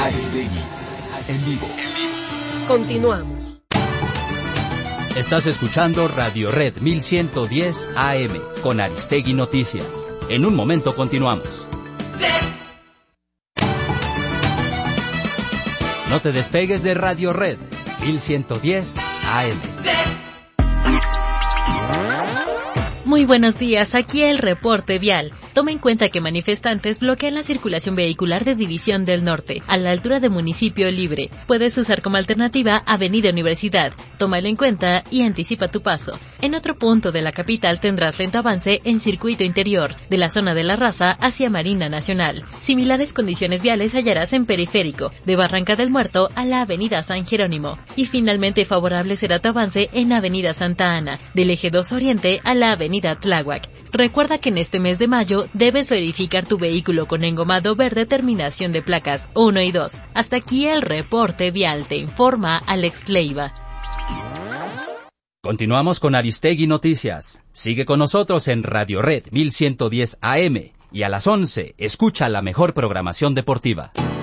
Aristegui, en vivo. Continuamos. Estás escuchando Radio Red 1110 AM con Aristegui Noticias. En un momento continuamos. No te despegues de Radio Red 1110 AM. Muy buenos días, aquí el reporte vial. Toma en cuenta que manifestantes bloquean la circulación vehicular de División del Norte, a la altura de Municipio Libre. Puedes usar como alternativa Avenida Universidad. Tómalo en cuenta y anticipa tu paso. En otro punto de la capital tendrás lento avance en circuito interior, de la zona de La Raza hacia Marina Nacional. Similares condiciones viales hallarás en Periférico, de Barranca del Muerto a la Avenida San Jerónimo. Y finalmente favorable será tu avance en Avenida Santa Ana, del Eje 2 Oriente a la Avenida Tláhuac. Recuerda que en este mes de mayo debes verificar tu vehículo con engomado verde terminación de placas 1 y 2. Hasta aquí el reporte vial, te informa Alex Leiva. Continuamos con Aristegui Noticias. Sigue con nosotros en Radio Red 1110 AM y a las 11 escucha la mejor programación deportiva.